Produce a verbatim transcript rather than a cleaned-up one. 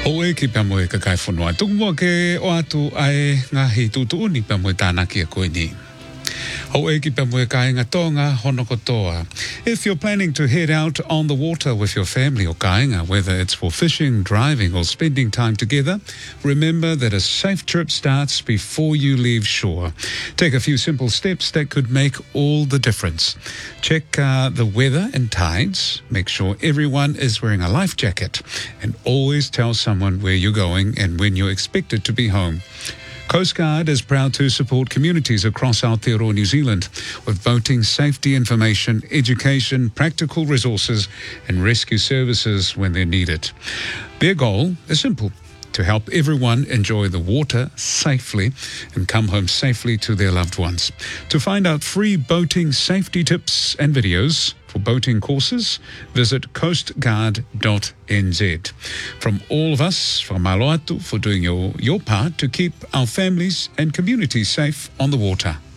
Ho e ki pia moe ka kai whanua. Tuku mua ke o atu ai ngahi tutu uni pia moe tāna ki a koe ni. Ho e ki pia moe ka inga tonga hono kotoa. If you're planning to head out on the water with your family or kainga, whether it's for fishing, driving or spending time together, remember that a safe trip starts before you leave shore. Take a few simple steps that could make all the difference. Check uh, the weather and tides. Make sure everyone is wearing a life jacket. And always tell someone where you're going and when you're expected to be home. Coast Guard is proud to support communities across Aotearoa, New Zealand with boating safety information, education, practical resources and rescue services when they're needed. Their goal is simple: to help everyone enjoy the water safely and come home safely to their loved ones. To find out free boating safety tips and videos for boating courses, visit coastguard dot n z. From all of us, from malo atu, for doing your, your part to keep our families and communities safe on the water.